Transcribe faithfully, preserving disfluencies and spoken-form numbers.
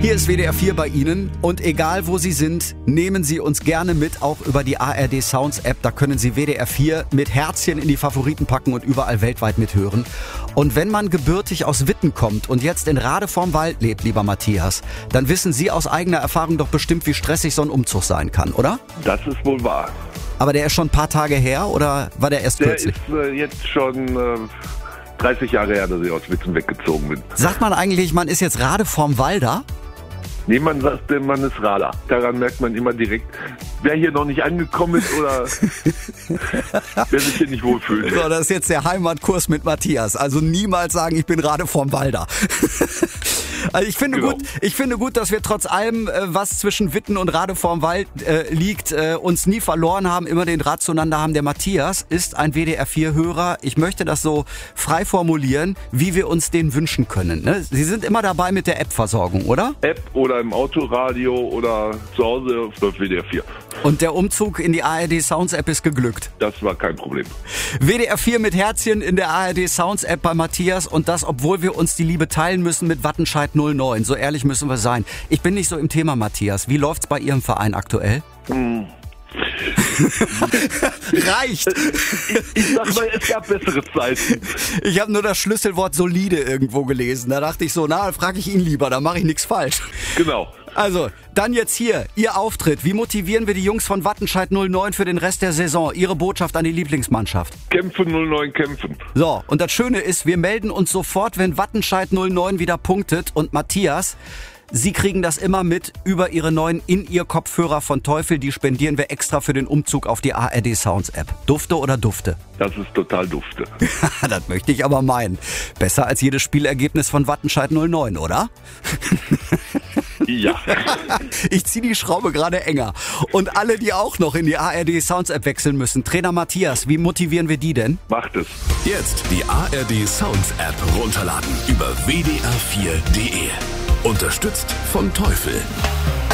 Hier ist W D R vier bei Ihnen und egal wo Sie sind, nehmen Sie uns gerne mit, auch über die A R D Sounds App. Da können Sie W D R vier mit Herzchen in die Favoriten packen und überall weltweit mithören. Und wenn man gebürtig aus Witten kommt und jetzt in Rade vorm Wald lebt, lieber Matthias, dann wissen Sie aus eigener Erfahrung doch bestimmt, wie stressig so ein Umzug sein kann, oder? Das ist wohl wahr. Aber der ist schon ein paar Tage her oder war der erst Der kürzlich? ist äh, jetzt schon äh, dreißig Jahre her, dass ich aus Witten weggezogen bin. Sagt man eigentlich, man ist jetzt Rade vorm Walder? Nee, man sagt, man ist Rader. Daran merkt man immer direkt, wer hier noch nicht angekommen ist oder wer sich hier nicht wohlfühlt. So, das ist jetzt der Heimatkurs mit Matthias. Also niemals sagen, ich bin Rade vorm Walder. Also ich finde Genau. gut, ich finde gut, dass wir trotz allem, äh, was zwischen Witten und Rade vorm Wald äh, liegt, äh, uns nie verloren haben, immer den Draht zueinander haben. Der Matthias ist ein W D R vier Hörer. Ich möchte das so frei formulieren, wie wir uns den wünschen können. Ne? Sie sind immer dabei mit der App-Versorgung, oder? App oder im Autoradio oder zu Hause auf W D R vier. Und der Umzug in die A R D Sounds App ist geglückt. Das war kein Problem. W D R vier mit Herzchen in der A R D Sounds App bei Matthias und das, obwohl wir uns die Liebe teilen müssen mit Wattenscheid null neun. So ehrlich müssen wir sein. Ich bin nicht so im Thema, Matthias. Wie läuft's bei Ihrem Verein aktuell? Hm. Reicht! Ich, ich sag mal, es gab bessere Zeiten. Ich habe nur das Schlüsselwort solide irgendwo gelesen. Da dachte ich so, na, frage ich ihn lieber, da mache ich nichts falsch. Genau. Also, dann jetzt hier, Ihr Auftritt. Wie motivieren wir die Jungs von Wattenscheid null neun für den Rest der Saison? Ihre Botschaft an die Lieblingsmannschaft. Kämpfen null neun kämpfen. So, und das Schöne ist, wir melden uns sofort, wenn Wattenscheid null neun wieder punktet. Und Matthias, Sie kriegen das immer mit über Ihre neuen In-Ear-Kopfhörer von Teufel. Die spendieren wir extra für den Umzug auf die A R D Sounds App. Dufte oder Dufte? Das ist total dufte. Das möchte ich aber meinen. Besser als jedes Spielergebnis von Wattenscheid null neun, oder? Ja. Ich ziehe die Schraube gerade enger. Und alle, die auch noch in die A R D Sounds App wechseln müssen. Trainer Matthias, wie motivieren wir die denn? Macht es. Jetzt die A R D Sounds App runterladen über w d r vier punkt d e. Unterstützt von Teufel.